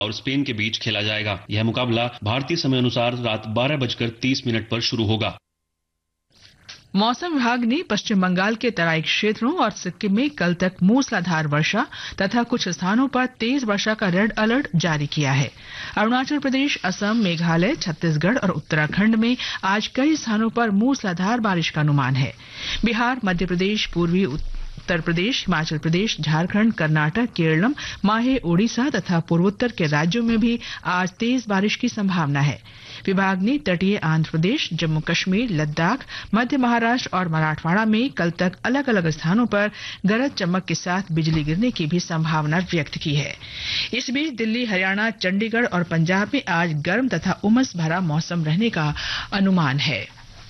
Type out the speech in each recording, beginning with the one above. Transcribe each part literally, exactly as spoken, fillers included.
और स्पेन के बीच खेला जाएगा। यह मुकाबला भारतीय समय अनुसार रात बारह बजकर तीस मिनट पर शुरू होगा। मौसम विभाग ने पश्चिम बंगाल के तराई क्षेत्रों और सिक्किम में कल तक मूसलाधार वर्षा तथा कुछ स्थानों पर तेज वर्षा का रेड अलर्ट जारी किया है। अरुणाचल प्रदेश, असम, मेघालय, छत्तीसगढ़ और उत्तराखंड में आज कई स्थानों पर मूसलाधार बारिश का अनुमान है। बिहार, मध्य प्रदेश, पूर्वी उत्तर प्रदेश, हिमाचल प्रदेश, झारखंड, कर्नाटक, केरलम, माहे, ओडिशा तथा पूर्वोत्तर के राज्यों में भी आज तेज बारिश की संभावना है। विभाग ने तटीय आंध्र प्रदेश, जम्मू कश्मीर, लद्दाख, मध्य महाराष्ट्र और मराठवाड़ा में कल तक अलग अलग स्थानों पर गरज चमक के साथ बिजली गिरने की भी संभावना व्यक्त की है। इस बीच दिल्ली, हरियाणा, चंडीगढ़ और पंजाब में आज गर्म तथा उमस भरा मौसम रहने का अनुमान है।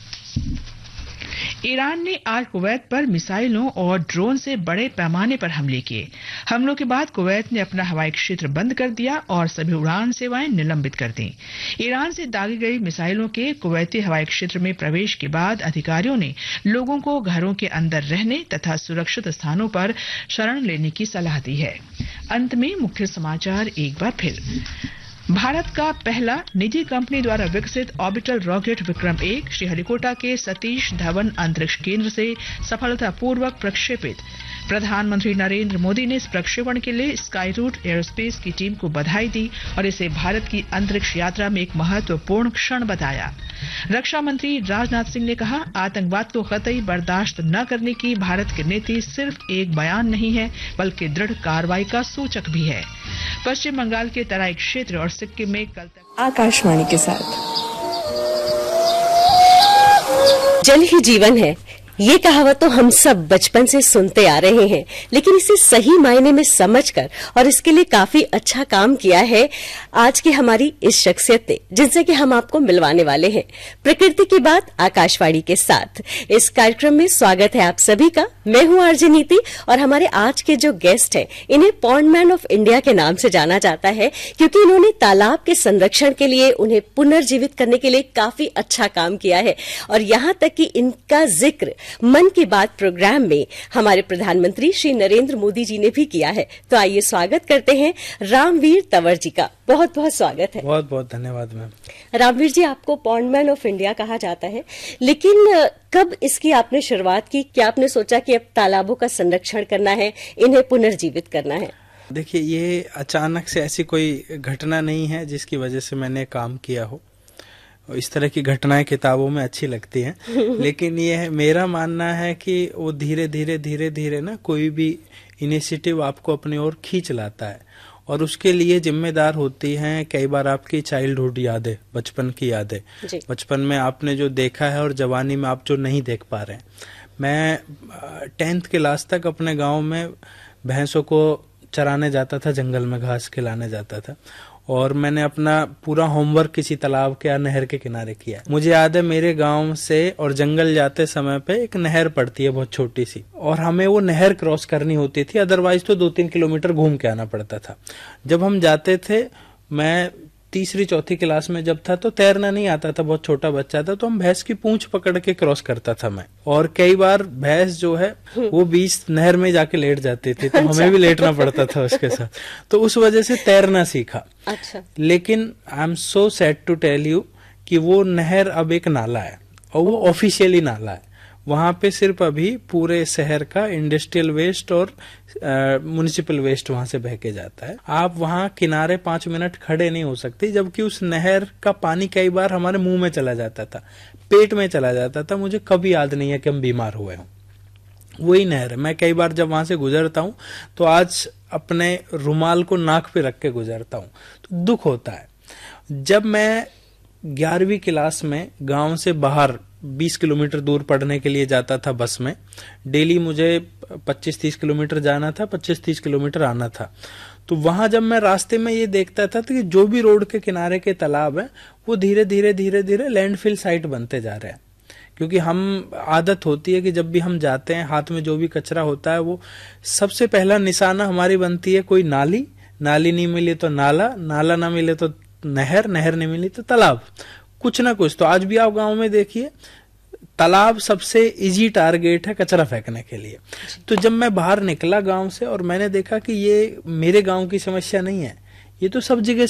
ईरान ने आज कुवैत पर मिसाइलों और ड्रोन से बड़े पैमाने पर हमले किए। हमलों के बाद कुवैत ने अपना हवाई क्षेत्र बंद कर दिया और सभी उड़ान सेवाएं निलंबित कर दी। ईरान से दागी गई मिसाइलों के कुवैती हवाई क्षेत्र में प्रवेश के बाद अधिकारियों ने लोगों को घरों के अंदर रहने तथा सुरक्षित स्थानों पर शरण लेने की सलाह दी है। अंत में मुख्य समाचार एक बार फिर। भारत का पहला निजी कंपनी द्वारा विकसित ऑर्बिटल रॉकेट विक्रम एक श्रीहरिकोटा के सतीश धवन अंतरिक्ष केंद्र से सफलतापूर्वक प्रक्षेपित। प्रधानमंत्री नरेंद्र मोदी ने इस प्रक्षेपण के लिए स्काई रूट एयरोस्पेस की टीम को बधाई दी और इसे भारत की अंतरिक्ष यात्रा में एक महत्वपूर्ण क्षण बताया। रक्षा मंत्री राजनाथ सिंह ने कहा, आतंकवाद को कतई बर्दाश्त न करने की भारत की नीति सिर्फ एक बयान नहीं है बल्कि दृढ़ कार्रवाई का सूचक भी है। पश्चिम बंगाल के तराई क्षेत्र और सिक्किम में कल तक आकाशवाणी के साथ जल ही जीवन है, ये कहावत तो हम सब बचपन से सुनते आ रहे हैं, लेकिन इसे सही मायने में समझकर और इसके लिए काफी अच्छा काम किया है आज की हमारी इस शख्सियत ने, जिनसे कि हम आपको मिलवाने वाले हैं। प्रकृति की बात आकाशवाणी के साथ इस कार्यक्रम में स्वागत है आप सभी का। मैं हूं आरजे नीति और हमारे आज के जो गेस्ट हैं इन्हें पॉन्डमैन ऑफ इंडिया के नाम से जाना जाता है, क्योंकि इन्होंने तालाब के संरक्षण के लिए, उन्हें पुनर्जीवित करने के लिए काफी अच्छा काम किया है। और यहाँ तक कि इनका जिक्र मन की बात प्रोग्राम में हमारे प्रधानमंत्री श्री नरेंद्र मोदी जी ने भी किया है। तो आइए स्वागत करते हैं रामवीर तंवर जी का। बहुत बहुत स्वागत है। बहुत बहुत धन्यवाद मैम। रामवीर जी, आपको पॉन्डमैन ऑफ इंडिया कहा जाता है, लेकिन कब इसकी आपने शुरुआत की? क्या आपने सोचा कि अब तालाबों का संरक्षण करना है, इन्हें पुनर्जीवित करना है? देखिए, ये अचानक से ऐसी कोई घटना नहीं है जिसकी वजह से मैंने काम किया हो। इस तरह की घटनाएं किताबों में अच्छी लगती हैं, लेकिन ये है, मेरा मानना है कि वो धीरे धीरे धीरे धीरे ना कोई भी इनिशिएटिव आपको अपनी ओर खींच लाता है और उसके लिए जिम्मेदार होती हैं कई बार आपकी चाइल्डहुड यादें, बचपन की यादें, बचपन में आपने जो देखा है और जवानी में आप जो नहीं देख पा रहे हैं। मैं टेंथ क्लास तक अपने गांव में भैंसों को चराने जाता था, जंगल में घास खिलाने जाता था और मैंने अपना पूरा होमवर्क किसी तालाब के या नहर के किनारे किया। मुझे याद है मेरे गांव से और जंगल जाते समय पे एक नहर पड़ती है बहुत छोटी सी, और हमें वो नहर क्रॉस करनी होती थी, अदरवाइज तो दो तीन किलोमीटर घूम के आना पड़ता था। जब हम जाते थे, मैं तीसरी चौथी क्लास में जब था, तो तैरना नहीं आता था, बहुत छोटा बच्चा था, तो हम भैंस की पूंछ पकड़ के क्रॉस करता था मैं। और कई बार भैंस जो है वो बीच नहर में जाके लेट जाती थी, तो हमें भी लेटना पड़ता था उसके साथ। तो उस वजह से तैरना सीखा। अच्छा। लेकिन I am so sad to tell you कि वो नहर अब एक नाला है और वो ऑफिशियली नाला है। वहां पे सिर्फ अभी पूरे शहर का इंडस्ट्रियल वेस्ट और म्युनिसिपल वेस्ट वहां से बह के जाता है। आप वहां किनारे पांच मिनट खड़े नहीं हो सकते, जबकि उस नहर का पानी कई बार हमारे मुंह में चला जाता था, पेट में चला जाता था। मुझे कभी याद नहीं है कि हम बीमार हुए हों। वही नहर है। मैं कई बार जब वहां से गुजरता हूं तो आज अपने रुमाल को नाक पे रख के गुजरता हूं, तो दुख होता है। जब मैं ग्यारहवीं क्लास में गांव से बाहर बीस किलोमीटर दूर पढ़ने के लिए जाता था बस में, डेली मुझे पच्चीस तीस किलोमीटर जाना था, पच्चीस तीस किलोमीटर आना था। तो वहां जब मैं रास्ते में ये देखता था तो कि जो भी रोड के किनारे के तालाब है वो धीरे धीरे धीरे धीरे लैंडफिल साइट बनते जा रहे हैं। क्योंकि हम आदत होती है कि जब भी हम जाते हैं, हाथ में जो भी कचरा होता है वो सबसे पहला निशाना हमारी बनती है कोई नाली, नाली नहीं मिली तो नाला, नाला ना मिले तो नहर, नहर नहीं मिली तो तालाब, कुछ ना कुछ। तो आज भी आप गांव में देखिए, तालाब सबसे इजी टारगेट है कचरा फेंकने के लिए। तो जब मैं बाहर निकला गांव से और मैंने देखा कि ये मेरे गांव की समस्या नहीं है, ये तो सब जगह